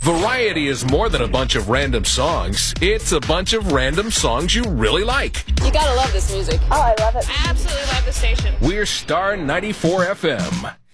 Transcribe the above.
Variety is more than a bunch of random songs. It's a bunch of random songs you really like. You gotta love this music. Oh, I love it. I absolutely love the station. We're Star 94 FM.